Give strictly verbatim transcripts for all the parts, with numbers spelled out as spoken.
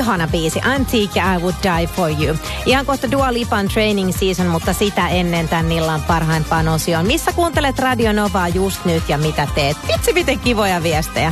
ihana biisi. Antique, I Would Die For You. Ihan kohta Dua Lipan Training Season, mutta sitä ennen tän illan parhaimpaan osioon. Missä kuuntelet Radio Novaa just nyt ja mitä teet? Vitsi, miten kivoja viestejä.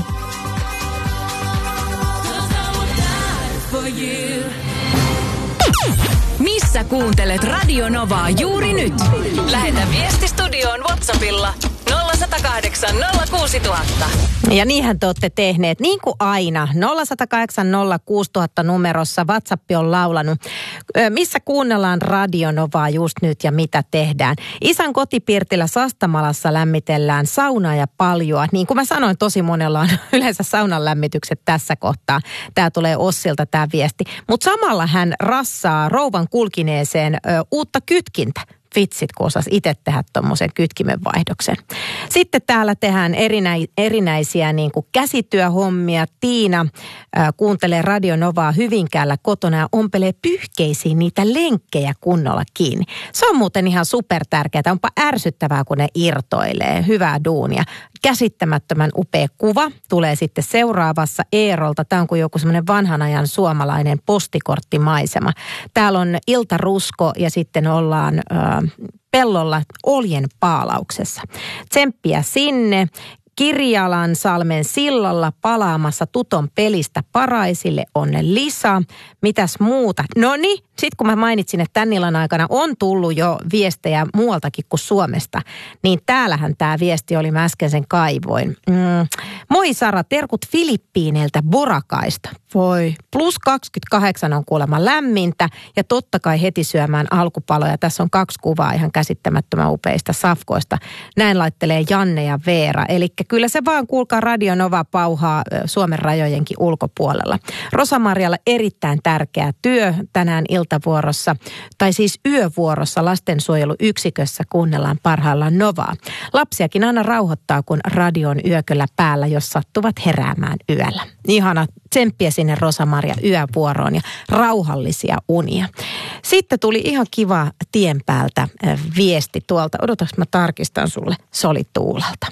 Missä kuuntelet Radio Novaa juuri nyt? Lähetä viesti studioon WhatsAppilla nolla yksi nolla kahdeksan nolla kuusi nolla nolla nolla. Ja niinhän te olette tehneet, niin kuin aina. nolla yksi nolla kahdeksan nolla kuusi nolla nolla nolla numerossa WhatsApp on laulanut. Missä kuunnellaan Radio Novaa just nyt ja mitä tehdään? Isän kotipirtillä Sastamalassa lämmitellään saunaa ja paljoa. Niin kuin mä sanoin, tosi monella on yleensä saunan lämmitykset tässä kohtaa. Tää tulee Ossilta tää viesti. Mutta samalla hän rassaa rouvan kulkineeseen ö, uutta kytkintä. Vitsit, kun osasi itse tehdä tuommoisen kytkimenvaihdoksen. Sitten täällä tehdään erinäi, erinäisiä niin kuin käsityöhommia. Tiina äh, kuuntelee Radio Novaa Hyvinkäällä kotona ja ompelee pyyhkeisiin niitä lenkkejä kunnolla kiinni. Se on muuten ihan supertärkeää. Onpa ärsyttävää, kun ne irtoilee. Hyvää duunia. Käsittämättömän upea kuva tulee sitten seuraavassa Eerolta. Tämä on kuin joku semmoinen vanhan ajan suomalainen postikorttimaisema. Täällä on iltarusko ja sitten ollaan ö, pellolla oljen paalauksessa. Tsemppiä sinne. Kirjalan salmen sillalla palaamassa Tuton pelistä Paraisille on Lisa. Mitäs muuta? Noniin, sitten kun mä mainitsin, että tän illan aikana on tullut jo viestejä muualtakin kuin Suomesta, niin täällähän tämä viesti oli, mä äsken sen kaivoin. Mm. Moi Sara, terkut Filippiineiltä Borakaista. Voi, plus kaksikymmentäkahdeksan on kuulemma lämmintä ja totta kai heti syömään alkupaloja. Tässä on kaksi kuvaa ihan käsittämättömän upeista safkoista. Näin laittelee Janne ja Veera. Eli kyllä se vaan, kuulkaa, Radio Nova pauhaa Suomen rajojenkin ulkopuolella. Rosa-Marjalla erittäin tärkeä työ tänään iltavuorossa, tai siis yövuorossa lastensuojeluyksikössä kuunnellaan parhaillaan Novaa. Lapsiakin aina rauhoittaa, kun radio on yököllä päällä, jos sattuvat heräämään yöllä. Ihana tsemppiä sinne Rosa-Maria yövuoroon ja rauhallisia unia. Sitten tuli ihan kiva tien päältä viesti tuolta. Odotaks mä tarkistan sulle. Se oli Tuulalta.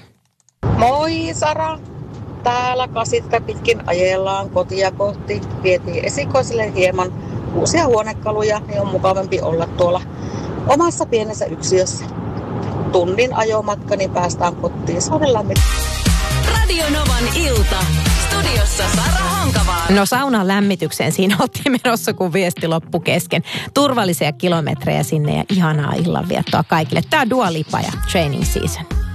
Moi Sara! Täällä kasitra pitkin ajellaan kotia kohti. Vietiin esikoisille hieman uusia huonekaluja, niin on mukavampi olla tuolla omassa pienessä yksiössä. Tunnin ajomatka, niin päästään kotiin. Se on lämmin. Radio Novan ilta. Studiossa Sara Honkavaara. No saunan lämmitykseen siinä oltiin menossa, kun viesti loppu kesken. Turvallisia kilometrejä sinne ja ihanaa illanviettoa kaikille. Tää on Dua Lipa ja Training Season.